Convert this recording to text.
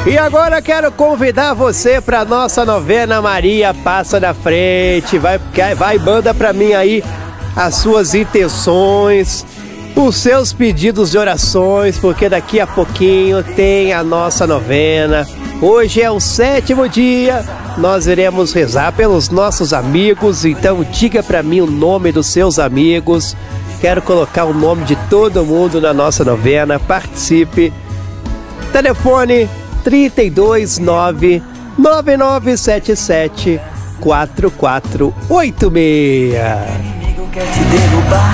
E agora quero convidar você para nossa novena Maria Passa na Frente. Vai, manda para mim aí as suas intenções, os seus pedidos de orações, porque daqui a pouquinho tem a nossa novena. Hoje é o 7º dia, nós iremos rezar pelos nossos amigos, então diga para mim o nome dos seus amigos. Quero colocar o nome de todo mundo na nossa novena, participe. Telefone 329 9977 4486. Inimigo quer te derrubar.